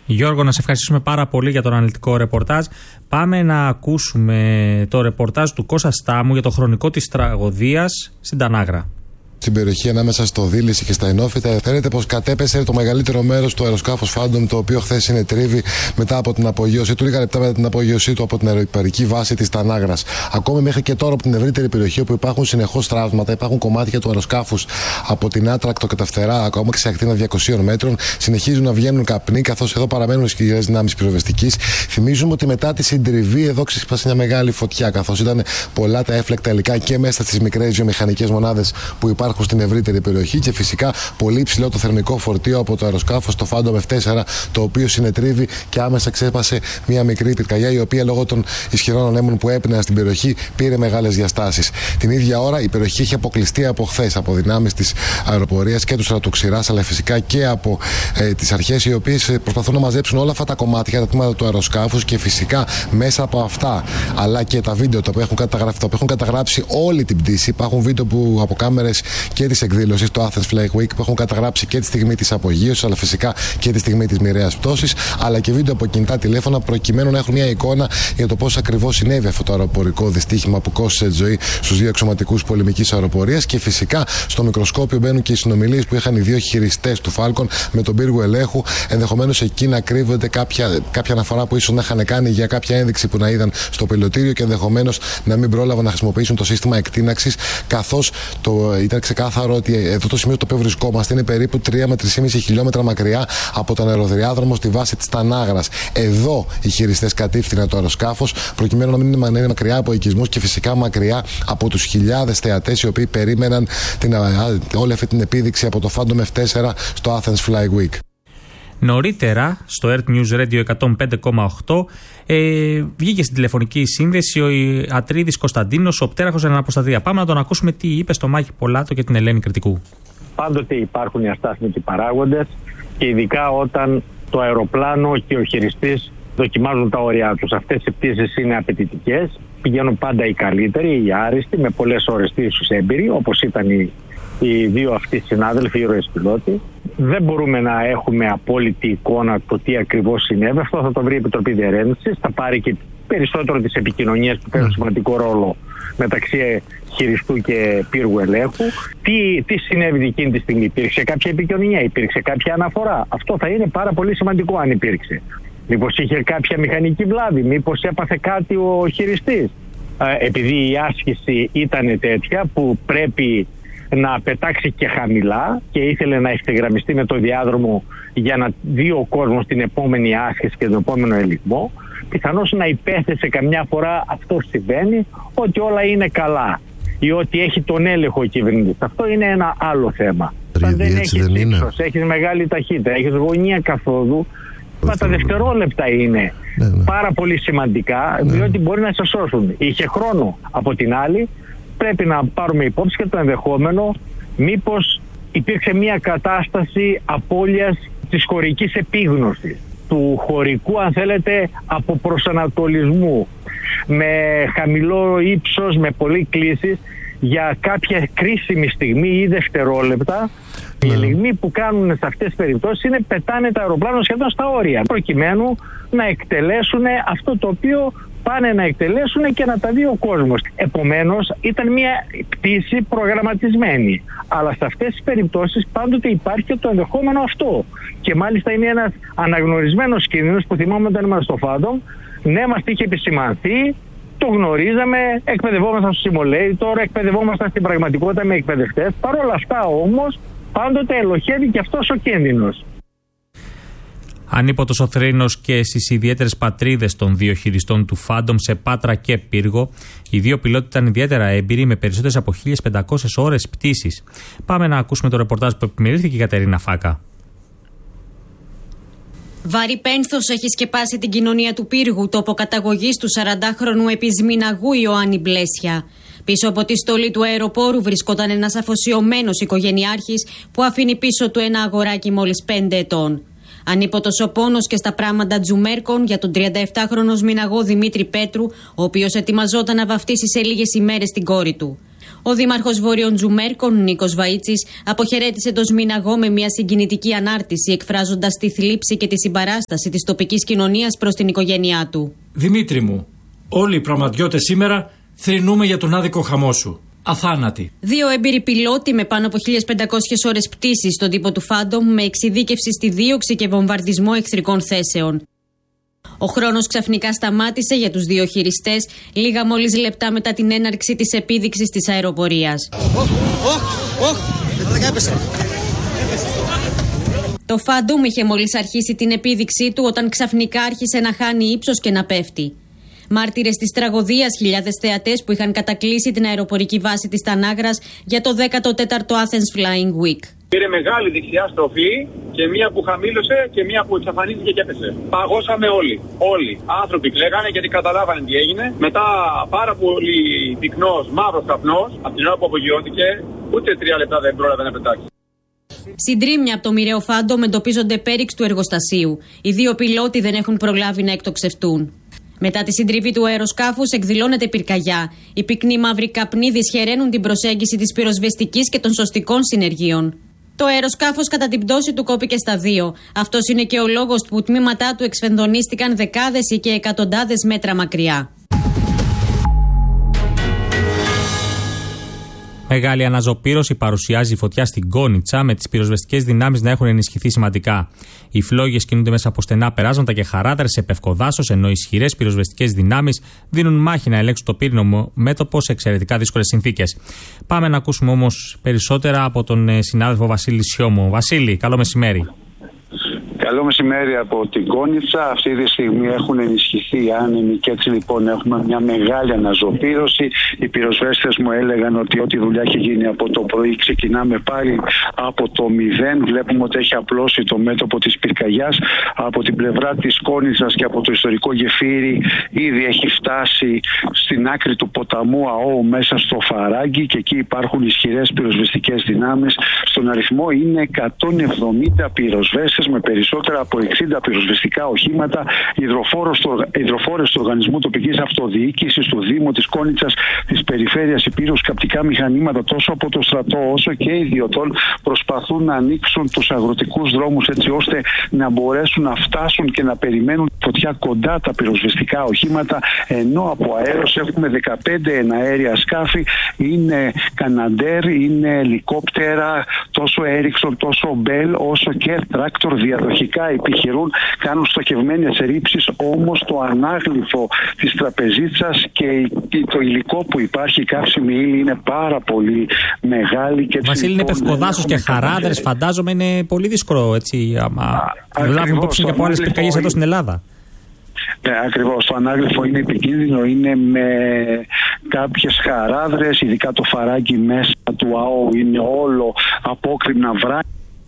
Γιώργο, να σε ευχαριστήσουμε πάρα πολύ για τον αναλυτικό ρεπορτάζ. Πάμε να ακούσουμε το ρεπορτάζ του Κώστα Στάμου για το χρονικό της τραγωδίας στην Τανάγρα. Στην περιοχή ανάμεσα στο Δίληση και στα Ενόφυτα, φαίνεται πως κατέπεσε το μεγαλύτερο μέρος του αεροσκάφους Phantom, το οποίο χθες συνετρίβη μετά από την απογείωσή του, λίγα λεπτά μετά την απογείωσή του από την αεροπαρική βάση της Τανάγρας. Ακόμη μέχρι και τώρα από την ευρύτερη περιοχή, όπου υπάρχουν συνεχώς τραύματα, υπάρχουν κομμάτια του αεροσκάφους από την Άτρακτο και τα φτερά, ακόμα και σε ακτίνα 200 μέτρων, συνεχίζουν να βγαίνουν καπνοί, καθώς εδώ παραμένουν ισχυρές δυνάμεις πυροσβεστικής. Θυμίζουμε ότι μετά τη συντριβή εδώ ξεσπάσε μια μεγάλη φωτιά, καθώς ήταν πολλά τα έφλεκτα υλικά και μέσα στις μικρές βιομηχανικές μονάδες που υπάρχουν στην ευρύτερη περιοχή και φυσικά πολύ υψηλό το θερμικό φορτίο από το αεροσκάφος, το Phantom F4, το οποίο συνετρίβει και άμεσα ξέσπασε μια μικρή πυρκαγιά, η οποία λόγω των ισχυρών ανέμων που έπιναν στην περιοχή πήρε μεγάλες διαστάσεις. Την ίδια ώρα η περιοχή έχει αποκλειστεί από χθες από δυνάμεις της αεροπορίας και του στρατοξηράς, αλλά φυσικά και από τις αρχές, οι οποίες προσπαθούν να μαζέψουν όλα αυτά τα κομμάτια, τα τμήματα του αεροσκάφους, και φυσικά μέσα από αυτά, αλλά και τα βίντεο τα που έχουν καταγράψει όλη την πτήση. Υπάρχουν βίντεο από κάμερες και της εκδήλωσης, το Athens Flight Week, που έχουν καταγράψει και τη στιγμή της απογείωσης, αλλά φυσικά και τη στιγμή της μοιραίας πτώσης, αλλά και βίντεο από κινητά τηλέφωνα, προκειμένου να έχουν μια εικόνα για το πώς ακριβώς συνέβη αυτό το αεροπορικό δυστύχημα που κόστησε τη ζωή στους δύο αξιωματικούς πολεμικής αεροπορίας. Και φυσικά στο μικροσκόπιο μπαίνουν και οι συνομιλίες που είχαν οι δύο χειριστές του Falcon με τον πύργο ελέγχου. Ενδεχομένως εκεί να κρύβονται κάποια αναφορά που ίσως να είχαν κάνει για κάποια ένδειξη που να είδαν στο πιλωτήριο και ενδεχομένως να μην πρόλαβαν να χρησιμοποιήσουν το σύστημα εκτείναξης, καθώς ήταν ξεκάθαρο ότι εδώ το σημείο στο οποίο βρισκόμαστε είναι περίπου 3 με 3,5 χιλιόμετρα μακριά από τον αεροδιάδρομο στη βάση της Τανάγρας. Εδώ οι χειριστές κατήφθηναν το αεροσκάφος, προκειμένου να μην είναι μακριά από οικισμούς και φυσικά μακριά από τους χιλιάδες θεατές οι οποίοι περίμεναν όλη αυτή την επίδειξη από το Phantom F4 στο Athens Flight Week. Νωρίτερα, στο Earth News Radio 105,8, βγήκε στην τηλεφωνική σύνδεση ο Ατρίδης Κωνσταντίνος, ο πτέραχος αναποσταδία. Πάμε να τον ακούσουμε τι είπε στο Μάκη Πολάτο και την Ελένη Κρητικού. Πάντοτε υπάρχουν οι αστάθμητοι παράγοντες και ειδικά όταν το αεροπλάνο και ο χειριστής δοκιμάζουν τα όρια τους. Αυτές οι πτήσεις είναι απαιτητικές, πηγαίνουν πάντα οι καλύτεροι, οι άριστοι, με πολλές ώρες τύχους έμπειροι, όπως ήταν οι δύο αυτοί συνάδελφοι, οι ήρωες πιλότοι. Δεν μπορούμε να έχουμε απόλυτη εικόνα το τι ακριβώς συνέβη. Αυτό θα το βρει η Επιτροπή Διερεύνησης. Θα πάρει και περισσότερο τις επικοινωνίες που παίρνουν σημαντικό ρόλο μεταξύ χειριστού και πύργου ελέγχου. Τι συνέβη εκείνη τη στιγμή? Υπήρξε κάποια επικοινωνία, υπήρξε κάποια αναφορά? Αυτό θα είναι πάρα πολύ σημαντικό αν υπήρξε. Μήπως είχε κάποια μηχανική βλάβη, μήπως έπαθε κάτι ο χειριστής? Επειδή η άσκηση ήταν τέτοια που πρέπει να πετάξει και χαμηλά και ήθελε να ευθυγραμμιστεί με το διάδρομο για να δει ο κόσμος την επόμενη άσκηση και τον επόμενο ελιγμό, πιθανώς να υπέθεσε καμιά φορά, αυτό συμβαίνει, ότι όλα είναι καλά ή ότι έχει τον έλεγχο ο κυβερνήτης. Αυτό είναι ένα άλλο θέμα. Αν δεν έχεις ύψος, έχεις μεγάλη ταχύτητα, έχεις γωνία καθόδου, τα δευτερόλεπτα είναι πάρα πολύ σημαντικά, διότι μπορεί να σε σώσουν. Είχε χρόνο. Από την άλλη, πρέπει να πάρουμε υπόψη και το ενδεχόμενο μήπως υπήρξε μια κατάσταση απώλειας της χωρικής επίγνωσης, του χωρικού, αν θέλετε, αποπροσανατολισμού, με χαμηλό ύψος, με πολλή κλίση, για κάποια κρίσιμη στιγμή ή δευτερόλεπτα. Οι ελιγμοί που κάνουν σε αυτές τις περιπτώσεις είναι πετάνε τα αεροπλάνα σχεδόν στα όρια, προκειμένου να εκτελέσουν αυτό το οποίο πάνε να εκτελέσουν και να τα δει ο κόσμος. Επομένως ήταν μια πτήση προγραμματισμένη. Αλλά σε αυτές τις περιπτώσεις πάντοτε υπάρχει και το ενδεχόμενο αυτό. Και μάλιστα είναι ένας αναγνωρισμένος κίνδυνος που θυμάμαι όταν ήμασταν στο Phantom. Ναι, μας είχε επισημανθεί, το γνωρίζαμε, εκπαιδευόμασταν στο simulator, εκπαιδευόμασταν στην πραγματικότητα με εκπαιδευτές. Παρ' όλα αυτά όμως πάντοτε ελοχεύει και αυτός ο κίνδυνος. Ανίποτος ο θρήνος και στις ιδιαίτερες πατρίδες των δύο χειριστών του Phantom σε Πάτρα και Πύργο. Οι δύο πιλότοι ήταν ιδιαίτερα έμπειροι με περισσότερες από 1.500 ώρες πτήσης. Πάμε να ακούσουμε το ρεπορτάζ που επιμελήθηκε η Κατερίνα Φάκα. Βαρύ πένθος έχει σκεπάσει την κοινωνία του Πύργου, τόπο καταγωγής του 40χρονου επισμηναγού Ιωάννη Μπλέσια. Πίσω από τη στολή του αεροπόρου βρισκόταν ένας αφοσιωμένος οικογενειάρχης που αφήνει πίσω του ένα αγοράκι μόλις 5 ετών. Ανίποτος ο πόνος και στα πράγματα τζουμέρκων για τον 37χρονο σμηναγό Δημήτρη Πέτρου, ο οποίος ετοιμαζόταν να βαφτίσει σε λίγες ημέρες την κόρη του. Ο δήμαρχος Βορείων Τζουμέρκων, Νίκος Βαΐτσης, αποχαιρέτησε τον Σμήναγο με μια συγκινητική ανάρτηση, εκφράζοντας τη θλίψη και τη συμπαράσταση της τοπικής κοινωνίας προς την οικογένειά του. Δημήτρη μου, όλοι οι πραγματιώτες σήμερα θρηνούμε για τον άδικο χαμό σου. Αθάνατη. 2 έμπειροι πιλότοι με πάνω από 1.500 ώρες πτήσης στον τύπο του Phantom, με εξειδίκευση στη δίωξη και βομβαρδισμό εχθρικών θέσεων. Ο χρόνος ξαφνικά σταμάτησε για τους 2 χειριστές, λίγα μόλις λεπτά μετά την έναρξη της επίδειξης της αεροπορίας. Το Phantom είχε μόλις αρχίσει την επίδειξή του όταν ξαφνικά άρχισε να χάνει ύψος και να πέφτει. Μάρτυρες της τραγωδίας, χιλιάδες θεατές που είχαν κατακλείσει την αεροπορική βάση της Τανάγρας για το 14ο Athens Flying Week. Πήρε μεγάλη δεξιά στροφή και μία που χαμήλωσε και μία που εξαφανίστηκε και έπεσε. Παγώσαμε όλοι. Όλοι. Άνθρωποι κλαίγανε γιατί καταλάβανε τι έγινε. Μετά πάρα πολύ πυκνός, μαύρος καπνός, από την ώρα που απογειώθηκε, ούτε 3 λεπτά δεν πρόλαβε να πετάξει. Συντρίμμια από το μοιραίο Phantom εντοπίζονται πέριξ του εργοστασίου. Οι 2 πιλότοι δεν έχουν προλάβει να εκτοξευτούν. Μετά τη συντριβή του αεροσκάφους εκδηλώνεται πυρκαγιά. Οι πυκνοί μαύροι καπνοί δυσχεραίνουν την προσέγγιση της πυροσβεστικής και των σωστικών συνεργείων. Το αεροσκάφος κατά την πτώση του κόπηκε στα 2. Αυτός είναι και ο λόγος που τμήματά του εξφενδονίστηκαν δεκάδες ή και εκατοντάδες μέτρα μακριά. Μεγάλη αναζωπήρωση παρουσιάζει η φωτιά στην Κόνιτσα, με τις πυροσβεστικές δυνάμεις να έχουν ενισχυθεί σημαντικά. Οι φλόγες κινούνται μέσα από στενά περάσματα και χαράδρες σε πευκοδάσος, ενώ ισχυρές πυροσβεστικές δυνάμεις δίνουν μάχη να ελέγξουν το πύρινο μέτωπο σε εξαιρετικά δύσκολες συνθήκες. Πάμε να ακούσουμε όμως περισσότερα από τον συνάδελφο Βασίλη Σιώμο. Βασίλη, καλό μεσημέρι. Καλό μεσημέρι από την Κόνιτσα. Αυτή τη στιγμή έχουν ενισχυθεί οι άνεμοι και έτσι λοιπόν έχουμε μια μεγάλη αναζωπήρωση. Οι πυροσβέστες μου έλεγαν ότι ό,τι δουλειά έχει γίνει από το πρωί ξεκινάμε πάλι από το 0. Βλέπουμε ότι έχει απλώσει το μέτωπο της πυρκαγιάς. Από την πλευρά της Κόνιτσας και από το ιστορικό γεφύρι ήδη έχει φτάσει στην άκρη του ποταμού Αώου μέσα στο Φαράγγι και εκεί υπάρχουν ισχυρές πυροσβεστικές δυνάμεις. Στον αριθμό είναι 170 πυροσβέστες με περισσότερα από 60 πυροσβεστικά οχήματα, υδροφόρες του Οργανισμού Τοπικής Αυτοδιοίκησης, του Δήμου της Κόνιτσας, της Περιφέρειας Ηπείρου, σκαπτικά μηχανήματα τόσο από το στρατό όσο και ιδιωτών προσπαθούν να ανοίξουν τους αγροτικούς δρόμους έτσι ώστε να μπορέσουν να φτάσουν και να περιμένουν φωτιά κοντά τα πυροσβεστικά οχήματα, ενώ από αέρος έχουμε 15 εναέρια σκάφη, είναι Καναντέρ, είναι ελικόπτερα, τόσο Έριξον, τόσο Μπέλ, όσο και τράκτορ διαδοχικά επιχειρούν, κάνουν στοχευμένες ρήψεις, όμως το ανάγλυφο της τραπεζίτσας και το υλικό που υπάρχει, η καύσιμη ύλη είναι πάρα πολύ μεγάλη. Και Βασίλη, είναι πευκοδάσος και χαράδρες, φαντάζομαι είναι πολύ δύσκολο έτσι. Λάβουμε υπόψη και από άλλες πυρκαγιές εδώ στην Ελλάδα. Ναι, ακριβώς. Το ανάγλυφο είναι επικίνδυνο, είναι με κάποιες χαράδρες, ειδικά το Φαράγγι μέσα του ΑΟ είναι όλο απόκρημνα βράχια.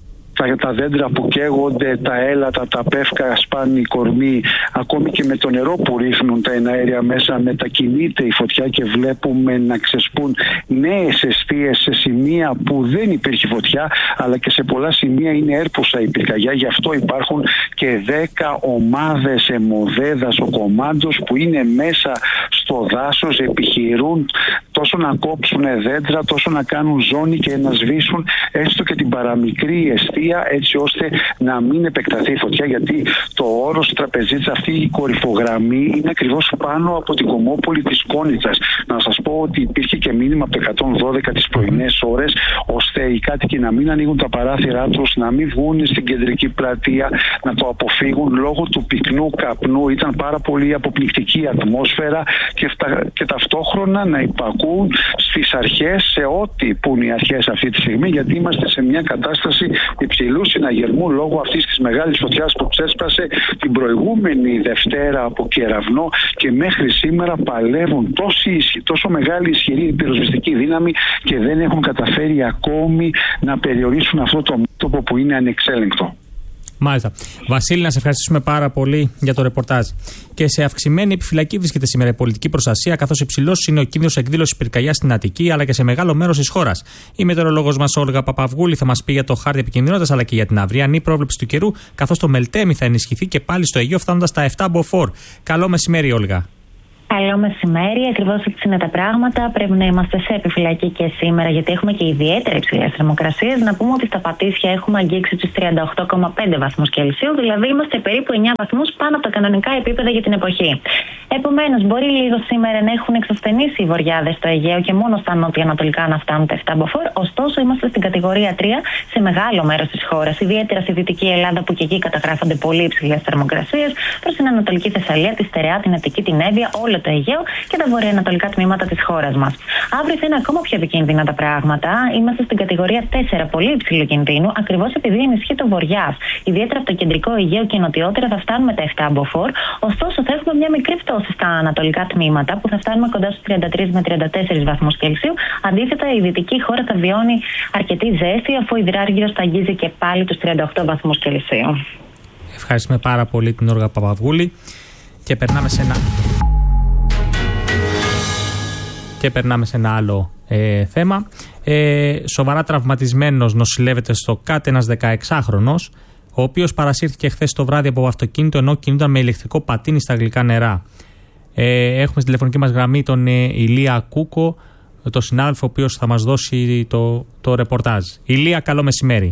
Τα δέντρα που καίγονται, τα έλατα, τα πεύκα, σπάνι, κορμί, ακόμη και με το νερό που ρίχνουν τα εναέρια μέσα, μετακινείται η φωτιά και βλέπουμε να ξεσπούν νέες εστίες σε σημεία που δεν υπήρχε φωτιά, αλλά και σε πολλά σημεία είναι έρπουσα η πυρκαγιά. Γι' αυτό υπάρχουν και 10 ομάδες αιμοδέδας ο κομμάντος που είναι μέσα στο δάσος, επιχειρούν τόσο να κόψουν δέντρα, τόσο να κάνουν ζώνη και να σβήσουν έστω και την παραμικρή εστία, έτσι ώστε να μην επεκταθεί η φωτιά, γιατί το όρος τραπεζίτσα, αυτή η κορυφογραμμή, είναι ακριβώς πάνω από την κομμόπολη της Κόνιτσας. Να σας πω ότι υπήρχε και μήνυμα από το 112 τις πρωινές ώρες, ώστε οι κάτοικοι να μην ανοίγουν τα παράθυρά τους, να μην βγουν στην κεντρική πλατεία, να το αποφύγουν λόγω του πυκνού καπνού. Ήταν πάρα πολύ αποπληκτική ατμόσφαιρα και ταυτόχρονα να υπακούν στις αρχές, σε ό,τι που είναι οι αρχές αυτή τη στιγμή, γιατί είμαστε σε μια κατάσταση υψηλού συναγερμού λόγω αυτής της μεγάλης φωτιάς που ξέσπασε την προηγούμενη Δευτέρα από Κεραυνό και μέχρι σήμερα παλεύουν τόσο μεγάλη ισχυρή πυροσβεστική δύναμη και δεν έχουν καταφέρει ακόμη να περιορίσουν αυτό το μέτωπο που είναι ανεξέλεγκτο. Μάλιστα. Βασίλη, να σε ευχαριστήσουμε πάρα πολύ για το ρεπορτάζ. Και σε αυξημένη επιφυλακή βρίσκεται σήμερα η πολιτική προστασία, καθώς υψηλός είναι ο κίνδυνος εκδήλωσης πυρκαγιάς στην Αττική αλλά και σε μεγάλο μέρος της χώρας. Η μετεωρολόγος μας Όλγα Παπαυγούλη θα μας πει για το χάρτη επικινδυνότητας αλλά και για την αυριανή πρόβλεψη του καιρού, καθώς το Μελτέμι θα ενισχυθεί και πάλι στο Αιγαίο φτάνοντας τα 7 μποφόρ. Καλό μεσημέρι, Όλγα. Καλό μεσημέρι. Ακριβώς έτσι είναι τα πράγματα. Πρέπει να είμαστε σε επιφυλακή και σήμερα, γιατί έχουμε και ιδιαίτερα υψηλές θερμοκρασίες. Να πούμε ότι στα Πατήσια έχουμε αγγίξει τους 38,5 βαθμούς Κελσίου, δηλαδή είμαστε περίπου 9 βαθμούς πάνω από τα κανονικά επίπεδα για την εποχή. Επομένως, μπορεί λίγο σήμερα να έχουν εξασθενήσει οι βοριάδες στο Αιγαίο και μόνο στα νότια-ανατολικά να φτάνουν τα 7 μποφόρ. Ωστόσο, είμαστε στην κατηγορία 3 σε μεγάλο μέρος της χώρας, ιδιαίτερα στη Δυτική Ελλάδα, που και εκεί καταγράφονται πολύ υψηλές θερμοκρασίες, προς την Ανατολική Θεσσαλία, τη Στερεά, την Αττική, την Εύβοια, όλο το Αιγαίο και τα βορειοανατολικά τμήματα της χώρας μας. Αύριο θα είναι ακόμα πιο επικίνδυνα τα πράγματα. Είμαστε στην κατηγορία 4, πολύ υψηλού κινδύνου, ακριβώς επειδή ενισχύει το βοριάς. Ιδιαίτερα από το κεντρικό Αιγαίο και νοτιότερα θα φτάνουμε τα 7 μποφόρ. Ωστόσο, θα έχουμε μια μικρή πτώση στα ανατολικά τμήματα, που θα φτάνουμε κοντά στους 33 με 34 βαθμούς Κελσίου. Αντίθετα, η δυτική χώρα θα βιώνει αρκετή ζέστη, αφού η Υδράργυρος θα αγγίζει και πάλι τους 38 βαθμούς Κελσίου. Ευχαριστούμε πάρα πολύ την Όργα Παπαβούλη και περνάμε σε ένα άλλο θέμα. Σοβαρά τραυματισμένος νοσηλεύεται στο ΚΑΤ ένας 16χρονος, ο οποίος παρασύρθηκε χθες το βράδυ από αυτοκίνητο ενώ κινούνταν με ηλεκτρικό πατίνι στα γλυκά νερά. Έχουμε στη τηλεφωνική μας γραμμή τον Ηλία Κούκο, τον συνάδελφο ο οποίος θα μας δώσει το ρεπορτάζ. Ηλία, καλό μεσημέρι.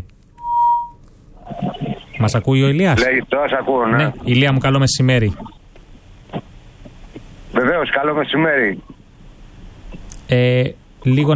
Μας ακούει ο Ηλίας? Λέγει, τώρα σ' ακούω, ναι. Ηλία μου, καλό μεσημέρι. Βεβαίως, καλό μεσημέρι. Λίγο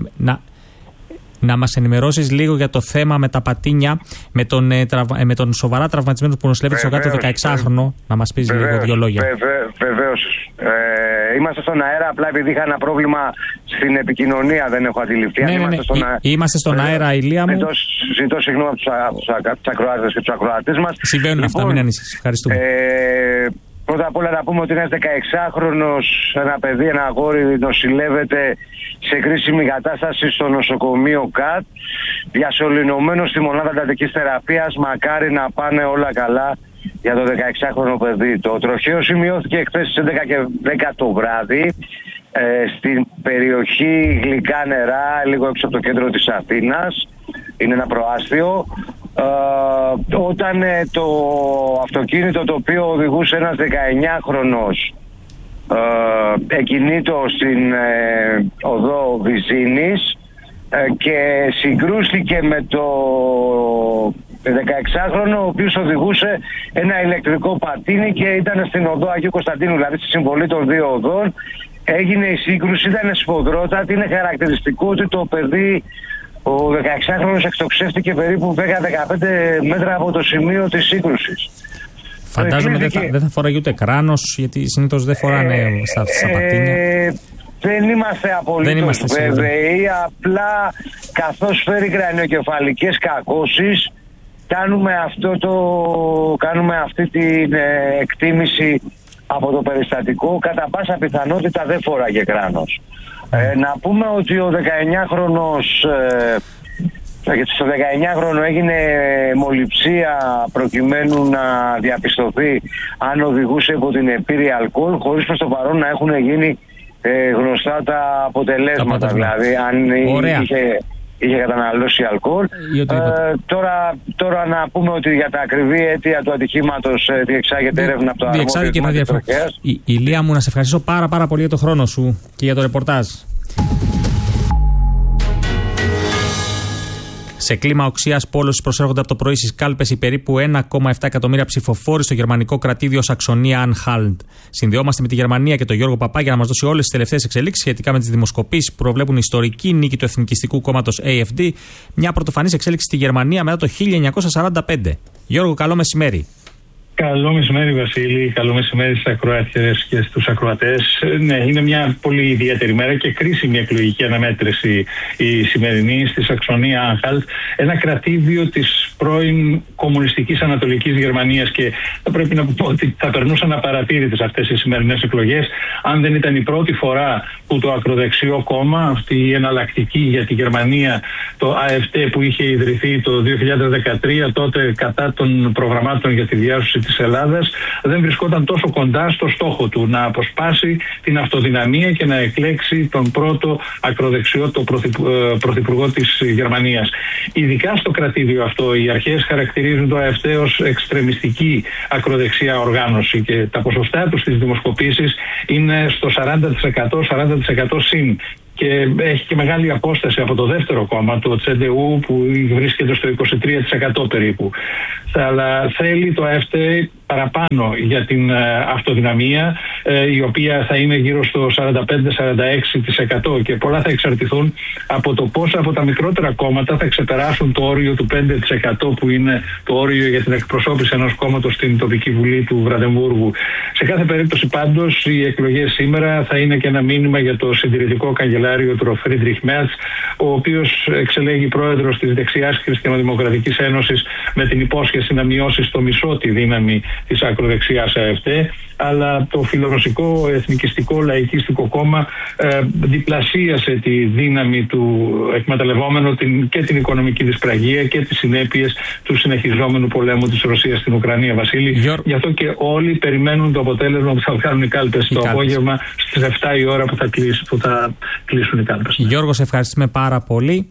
να μας ενημερώσεις λίγο για το θέμα με τα πατίνια, με τον σοβαρά τραυματισμένο που νοσηλεύεται στο κάτω 16χρονο. Να μας πεις λίγο δύο λόγια. Βεβαίως. Είμαστε στον αέρα, απλά επειδή είχα ένα πρόβλημα στην επικοινωνία, δεν έχω αντιληφθεί. Ναι. Είμαστε στον αέρα, Ηλία μου. Ζητώ συγγνώμη από τους ακροάτες και τους ακροατές μας. Συμβαίνουν αυτά, μην ανησυχείς. Ευχαριστούμε. Πρώτα απ' όλα να πούμε ότι ένας 16χρονος, ένα παιδί, ένα αγόρι νοσηλεύεται σε κρίσιμη κατάσταση στο νοσοκομείο ΚΑΤ, διασωληνωμένο στη μονάδα εντατικής θεραπείας. Μακάρι να πάνε όλα καλά για το 16χρονο παιδί. Το τροχαίο σημειώθηκε χθες στις 11:10 το βράδυ στην περιοχή Γλυκά Νερά, λίγο έξω από το κέντρο της Αθήνας. Είναι ένα προάστιο. Όταν το αυτοκίνητο το οποίο οδηγούσε ένας 19χρονος εκινήτο στην οδό Βυζίνης και συγκρούστηκε με το 16χρονο, ο οποίος οδηγούσε ένα ηλεκτρικό πατίνι και ήταν στην οδό Αγίου Κωνσταντίνου, δηλαδή στη συμβολή των δύο οδών. Έγινε η σύγκρουση, ήταν σφοδρότατη. Είναι χαρακτηριστικό ότι το παιδί, ο 16χρονος, εκτοξεύτηκε περίπου 10-15 μέτρα από το σημείο της σύγκρουσης. Φαντάζομαι δεν θα φοράει ούτε κράνος, γιατί συνήθως δεν φοράνε στα πατίνια. Δεν είμαστε απολύτως βέβαιοι, απλά καθώς φέρει κρανιοκεφαλικές κακώσεις, κάνουμε αυτή την εκτίμηση από το περιστατικό. Κατά πάσα πιθανότητα δεν φοράγε κράνος. Να πούμε ότι ο 19χρονος, στο 19χρονο έγινε μολυψία προκειμένου να διαπιστωθεί αν οδηγούσε υπό την επίρρεια αλκοόλ, χωρίς προς το παρόν να έχουν γίνει γνωστά τα αποτελέσματα. Δηλαδή αν είχε καταναλώσει αλκοόλ. Τώρα να πούμε ότι για τα ακριβή αίτια του ατυχήματος διεξάγεται έρευνα από το αρμόδιο τμήμα της τροχέας. Ηλία μου, να σε ευχαριστήσω πάρα πολύ για το χρόνο σου και για το ρεπορτάζ. Σε κλίμα οξείας πόλωσης προσέρχονται από το πρωί στις κάλπες οι περίπου 1,7 εκατομμύρια ψηφοφόροι στο γερμανικό κρατήδιο Σαξονία-Ανχάλτ. Συνδεόμαστε με τη Γερμανία και τον Γιώργο Παπά για να μας δώσει όλες τις τελευταίες εξελίξεις σχετικά με τις δημοσκοπήσεις που προβλέπουν ιστορική νίκη του εθνικιστικού κόμματος AfD, μια πρωτοφανής εξέλιξη στη Γερμανία μετά το 1945. Γιώργο, καλό μεσημέρι. Καλό μεσημέρι, Βασίλη. Καλό μεσημέρι στις ακροάτριες και στους ακροατές. Ναι, είναι μια πολύ ιδιαίτερη μέρα και κρίσιμη εκλογική αναμέτρηση η σημερινή στη Σαξονία Άνχαλτ, ένα κρατήδιο της πρώην κομμουνιστικής Ανατολικής Γερμανίας, και θα πρέπει να πω ότι θα περνούσαν απαρατήρητες αυτές οι σημερινές εκλογές, αν δεν ήταν η πρώτη φορά που το ακροδεξιό κόμμα, αυτή η εναλλακτική για τη Γερμανία, το AfD, που είχε ιδρυθεί το 2013, τότε κατά των προγραμμάτων για τη διάσωση της της Ελλάδας δεν βρισκόταν τόσο κοντά στο στόχο του να αποσπάσει την αυτοδυναμία και να εκλέξει τον πρώτο ακροδεξιό, τον πρωθυπουργό της Γερμανίας. Ειδικά στο κρατήδιο αυτό οι αρχές χαρακτηρίζουν το ΑΕΦΤ ως εξτρεμιστική ακροδεξιά οργάνωση και τα ποσοστά του στις δημοσκοπήσεις είναι στο 40% συν. Και έχει και μεγάλη απόσταση από το δεύτερο κόμμα, το CDU, που βρίσκεται στο 23% περίπου. Αλλά θέλει το ΑΕΦΤ παραπάνω για την αυτοδυναμία, η οποία θα είναι γύρω στο 45-46% και πολλά θα εξαρτηθούν από το πόσα από τα μικρότερα κόμματα θα ξεπεράσουν το όριο του 5% που είναι το όριο για την εκπροσώπηση ενός κόμματος στην τοπική βουλή του Βραντεμβούργου. Σε κάθε περίπτωση πάντως οι εκλογές σήμερα θα είναι και ένα μήνυμα για το συντηρητικό καγκελάριο του Φρίντριχ Μέρτς, ο οποίος εξελέγει πρόεδρος της δεξιάς Χριστιανοδημοκρατικής Ένωσης με την υπόσχεση να μειώσει στο μισό τη δύναμη της ακροδεξιάς ΑΕΦΤ, αλλά το φιλορωσικό εθνικιστικό λαϊκιστικό κόμμα διπλασίασε τη δύναμη του, εκμεταλλευόμενο και την οικονομική δυσπραγία και τις συνέπειες του συνεχιζόμενου πολέμου της Ρωσίας στην Ουκρανία, Βασίλη. Γι' αυτό και όλοι περιμένουν το αποτέλεσμα που θα βγάλουν οι κάλπες το απόγευμα στις 7 η ώρα που θα κλείσουν οι κάλπες. Γιώργο, σε ευχαριστούμε πάρα πολύ.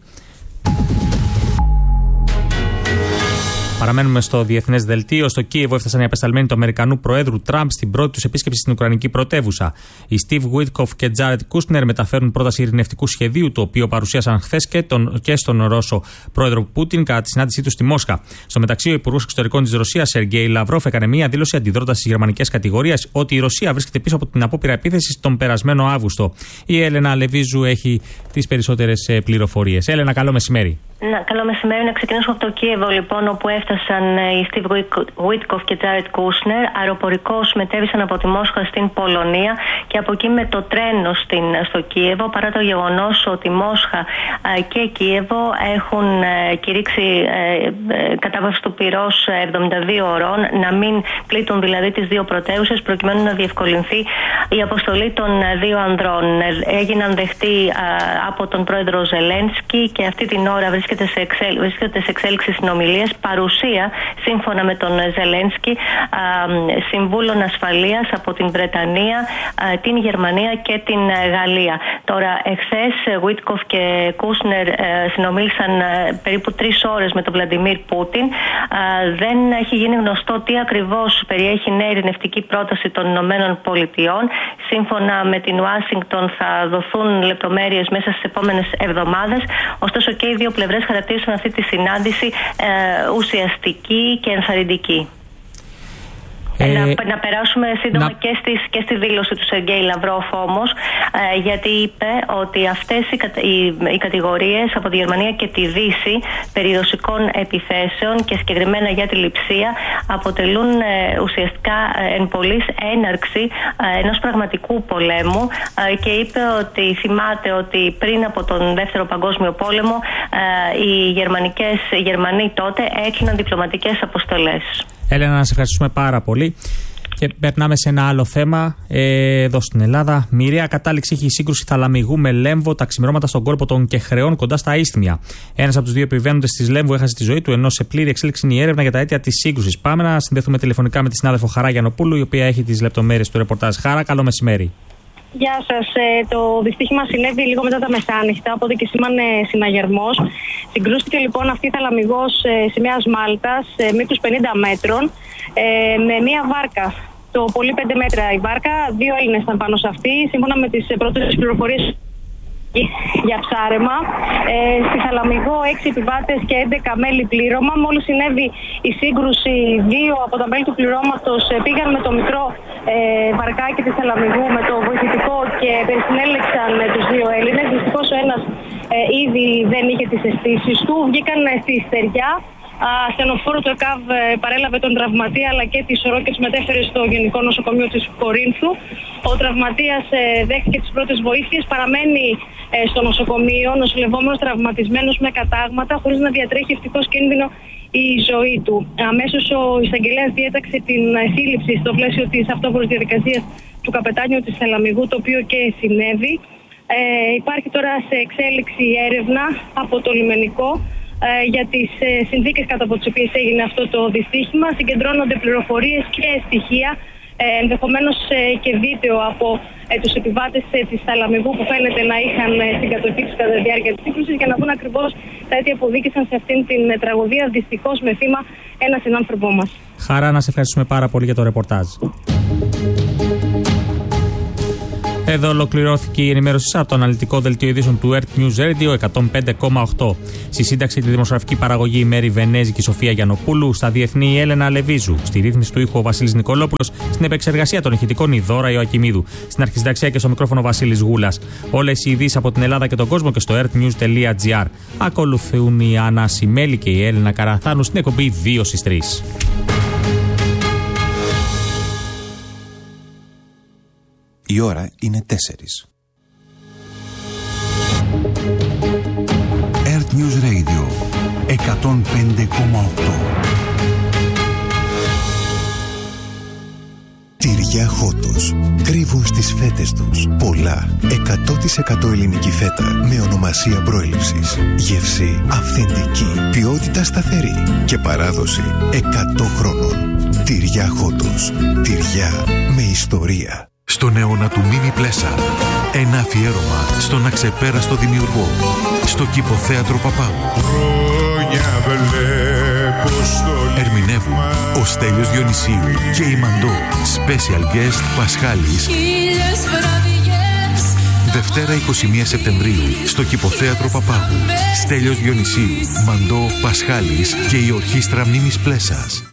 Παραμένουμε στο διεθνές δελτίο. Στο Κίεβο έφτασαν οι απεσταλμένοι του Αμερικανού Προέδρου Τραμπ στην πρώτη τους επίσκεψη στην Ουκρανική πρωτεύουσα. Οι Στιβ Γουίτκοφ και Τζάρετ Κούσνερ μεταφέρουν πρόταση ειρηνευτικού σχεδίου, το οποίο παρουσίασαν χθες και στον Ρώσο Πρόεδρο Πούτιν κατά τη συνάντησή του στη Μόσχα. Στο μεταξύ, ο Υπουργός Εξωτερικών της Ρωσίας, Σεργέη Λαυρόφ, έκανε μία δήλωση αντιδρώντας στις γερμανικές κατηγορίες ότι η Ρωσία βρίσκεται πίσω από την απόπειρα επίθεσης τον περασμένο Αύγουστο. Η Έλενα Λεβίζου έχει τις περισσότερες πληροφορίες. Έλενα, καλό μεσημέρι. Καλό μεσημέρι. Να ξεκινήσουμε από το Κίεβο, λοιπόν, όπου έφτασαν οι Στιβ Γουίτκοφ και Τζάρετ Κούσνερ. Αεροπορικώς μετέβησαν από τη Μόσχα στην Πολωνία και από εκεί με το τρένο στο Κίεβο, παρά το γεγονός ότι Μόσχα και Κίεβο έχουν κηρύξει κατάβαση του πυρός 72 ωρών, να μην πλήττουν δηλαδή τις δύο πρωτεύουσες, προκειμένου να διευκολυνθεί η αποστολή των δύο ανδρών. Έγιναν δεχτοί από τον πρόεδρο Ζελένσκι και αυτή την ώρα βρίσκεται σε εξέλιξη συνομιλίες, παρουσία σύμφωνα με τον Ζελένσκι συμβούλων ασφαλείας από την Βρετανία, την Γερμανία και την Γαλλία. Τώρα, εχθές Γουίτκοφ και Κούσνερ συνομίλησαν περίπου 3 ώρες με τον Βλαντιμίρ Πούτιν. Δεν έχει γίνει γνωστό τι ακριβώς περιέχει νέα ειρηνευτική πρόταση των Ηνωμένων Πολιτειών. Σύμφωνα με την Ουάσιγκτον θα δοθούν λεπτομέρειες μέσα στις επόμενες εβδομάδες. Ωστόσο και οι δύο πλευρές χαρακτήρισαν αυτή τη συνάντηση ουσιαστική και ενθαρρυντική. Να περάσουμε σύντομα και στη δήλωση του Σεργέη Λαυρόφ όμως, γιατί είπε ότι αυτές οι κατηγορίες από τη Γερμανία και τη Δύση περί ρωσικών επιθέσεων και συγκεκριμένα για τη λειψία αποτελούν ουσιαστικά εν πολλοίς έναρξη ενός πραγματικού πολέμου και είπε ότι θυμάται ότι πριν από τον Δεύτερο Παγκόσμιο Πόλεμο οι Γερμανοί τότε έκλειναν διπλωματικές αποστολές. Έλενα, να σε ευχαριστούμε πάρα πολύ. Και περνάμε σε ένα άλλο θέμα. Εδώ στην Ελλάδα, μοιραία κατάληξη έχει η σύγκρουση Θαλαμιγού με Λέμβο τα ξημερώματα στον κόρπο των Κεχρεών κοντά στα Ίσθμια. Ένας από τους δύο επιβαίνοντες της Λέμβου έχασε τη ζωή του, ενώ σε πλήρη εξέλιξη είναι η έρευνα για τα αίτια της σύγκρουσης. Πάμε να συνδεθούμε τηλεφωνικά με τη συνάδελφο Χαρά Γιαννοπούλου, η οποία έχει τις λεπτομέρειες του ρεπορτάζ. Χαρά, καλό μεσημέρι. Γεια σας. Το δυστύχημα συνέβη λίγο μετά τα μεσάνυχτα, οπότε και σήμανε συναγερμός. Συγκρούστηκε λοιπόν αυτή η θαλαμιγός σημαίας Μάλτας, μήκους 50 μέτρων, με μία βάρκα. Το πολύ 5 μέτρα η βάρκα, 2 Έλληνες ήταν πάνω σε αυτή, σύμφωνα με τις πρώτες πληροφορίες για ψάρεμα. Στη Θαλαμιγό 6 επιβάτες και 11 μέλη πλήρωμα. Μόλις συνέβη η σύγκρουση, 2 από τα μέλη του πληρώματος πήγαν με το μικρό βαρκάκι της Θαλαμιγού με το βοηθητικό και περισυνέλεξαν τους 2 Έλληνες. Δυστυχώς ο ένας ήδη δεν είχε τις αισθήσεις του. Βγήκαν στη στεριά. Ασθενοφόρο του ΕΚΑΒ παρέλαβε τον τραυματία αλλά και τη σωρό και τους μετέφερε στο Γενικό Νοσοκομείο της Κορίνθου. Ο τραυματίας δέχτηκε τις πρώτες βοήθειες, παραμένει στο νοσοκομείο, νοσηλευόμενος τραυματισμένος με κατάγματα, χωρίς να διατρέχει ευτυχώς κίνδυνο η ζωή του. Αμέσως ο εισαγγελέας διέταξε την σύλληψη στο πλαίσιο της αυτόφορης διαδικασίας του καπετάνιου της Θαλαμιγού, το οποίο και συνέβη. Υπάρχει τώρα σε εξέλιξη έρευνα από το λιμενικό για τις συνθήκες κατά από τις οποίες έγινε αυτό το δυστύχημα. Συγκεντρώνονται πληροφορίες και στοιχεία, ενδεχομένως και βίντεο από τους επιβάτες της Θαλαμιγού που φαίνεται να είχαν στην κατοχή τους κατά τη διάρκεια της σύγκρουσης, για να δουν ακριβώς τα αίτια που οδήγησαν σε αυτήν την τραγωδία, δυστυχώς με θύμα ένα συνάνθρωπό μας. Χαρά, να σε ευχαριστούμε πάρα πολύ για το ρεπορτάζ. Εδώ ολοκληρώθηκε η ενημέρωση από το αναλυτικό δελτίο ειδήσεων του Earth News Radio 105,8. Στη σύνταξη τη δημοσιογραφική παραγωγή η Μέρη Βενέζη και η Σοφία Γιαννοπούλου. Στα διεθνή η Έλενα Λεβίζου. Στη ρύθμιση του ήχου ο Βασίλης Νικολόπουλος. Στην επεξεργασία των ηχητικών η Δώρα Ιωακιμίδου. Στην αρχισυνταξία και στο μικρόφωνο ο Βασίλης Γούλας. Όλες οι ειδήσεις από την Ελλάδα και τον κόσμο και στο earthnews.gr. Ακολουθούν η Άννα Σιμέλη και η Έλενα Καραθάνου στην εκπομπή 2 στις 3. Η ώρα είναι 4. Earth News Radio 105,8. Τυριά Χότος. Κρύβουν στις φέτες τους πολλά 100% ελληνική φέτα με ονομασία προέλευσης. Γεύση αυθεντική, ποιότητα σταθερή και παράδοση 100 χρόνων. Τυριά Χότος. Τυριά με ιστορία. Στον αιώνα του Μίμη Πλέσα. Ένα αφιέρωμα στον αξεπέραστο δημιουργό. Στο Κηποθέατρο Παπάγου. Ερμηνεύουν ο Στέλιος Διονυσίου και η Μαντώ. Special guest Πασχάλης. Δευτέρα 21 Σεπτεμβρίου στο Κηποθέατρο Παπάγου. Στέλιος Διονυσίου, Μαντώ, Πασχάλης και η Ορχήστρα Μίμης Πλέσας.